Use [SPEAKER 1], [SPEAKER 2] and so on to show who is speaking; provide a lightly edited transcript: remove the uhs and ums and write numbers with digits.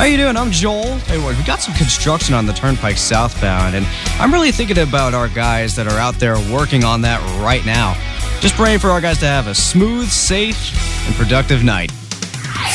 [SPEAKER 1] How you doing? I'm Joel. Hey, we got some construction on the Turnpike southbound, and I'm really thinking about our guys that are out there working on that right now. Just praying for our guys to have a smooth, safe, and productive night.